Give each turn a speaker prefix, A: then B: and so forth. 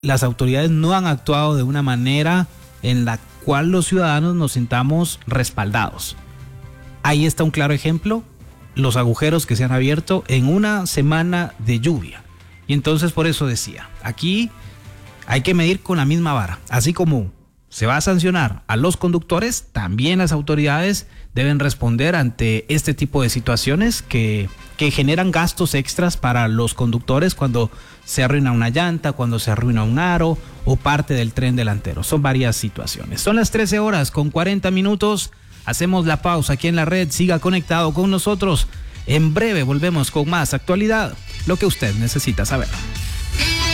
A: las autoridades no han actuado de una manera en la cual los ciudadanos nos sintamos respaldados. Ahí está un claro ejemplo, los agujeros que se han abierto en una semana de lluvia. Y entonces por eso decía, aquí hay que medir con la misma vara. Así como se va a sancionar a los conductores, también las autoridades deben responder ante este tipo de situaciones que generan gastos extras para los conductores cuando se arruina una llanta, cuando se arruina un aro o parte del tren delantero. Son varias situaciones. Son las 13:40. Hacemos la pausa aquí en la red. Siga conectado con nosotros. En breve volvemos con más actualidad, lo que usted necesita saber.